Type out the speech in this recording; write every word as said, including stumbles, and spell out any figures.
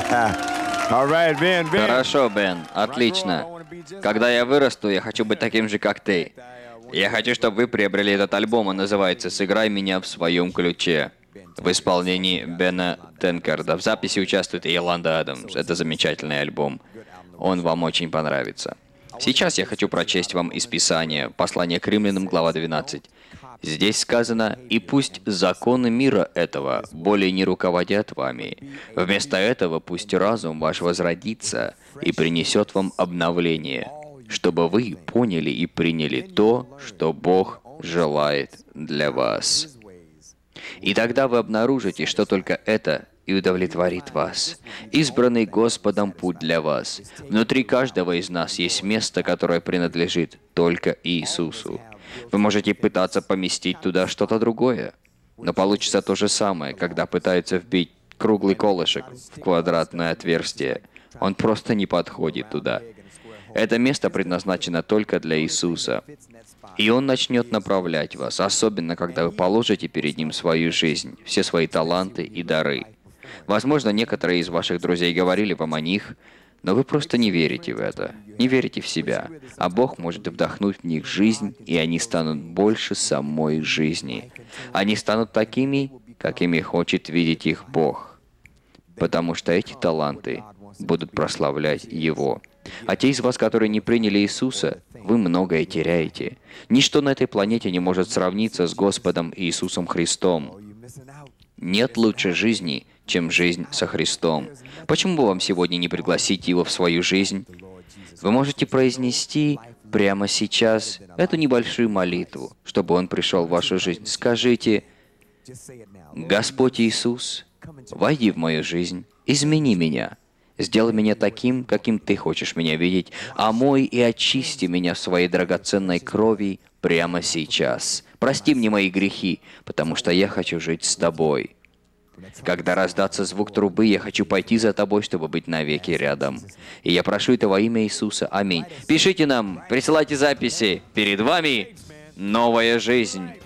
All right, Ben, Ben. Хорошо, Бен, отлично. Когда я вырасту, я хочу быть таким же, как ты. Я хочу, чтобы вы приобрели этот альбом, он называется «Сыграй меня в своем ключе». В исполнении Бена Тенкерда. В записи участвует и Йоланда Адамс. Это замечательный альбом. Он вам очень понравится. Сейчас я хочу прочесть вам из Писания, послание к Римлянам, глава двенадцать. Здесь сказано: «И пусть законы мира этого более не руководят вами. Вместо этого пусть разум ваш возродится и принесет вам обновление, чтобы вы поняли и приняли то, что Бог желает для вас. И тогда вы обнаружите, что только это и удовлетворит вас. Избранный Господом путь для вас. Внутри каждого из нас есть место, которое принадлежит только Иисусу. Вы можете пытаться поместить туда что-то другое, но получится то же самое, когда пытаются вбить круглый колышек в квадратное отверстие. Он просто не подходит туда. Это место предназначено только для Иисуса. И Он начнет направлять вас, особенно когда вы положите перед Ним свою жизнь, все свои таланты и дары. Возможно, некоторые из ваших друзей говорили вам о них, но вы просто не верите в это, не верите в себя, а Бог может вдохнуть в них жизнь, и они станут больше самой жизни. Они станут такими, какими хочет видеть их Бог, потому что эти таланты будут прославлять Его. А те из вас, которые не приняли Иисуса, вы многое теряете. Ничто на этой планете не может сравниться с Господом Иисусом Христом. Нет лучшей жизни, чем жизнь со Христом. Почему бы вам сегодня не пригласить Его в свою жизнь? Вы можете произнести прямо сейчас эту небольшую молитву, чтобы Он пришел в вашу жизнь. Скажите: «Господь Иисус, войди в мою жизнь, измени меня. Сделай меня таким, каким Ты хочешь меня видеть, омой и очисти меня своей драгоценной крови прямо сейчас. Прости мне мои грехи, потому что я хочу жить с Тобой. Когда раздастся звук трубы, я хочу пойти за Тобой, чтобы быть навеки рядом. И я прошу это во имя Иисуса. Аминь». Пишите нам, присылайте записи. Перед вами новая жизнь.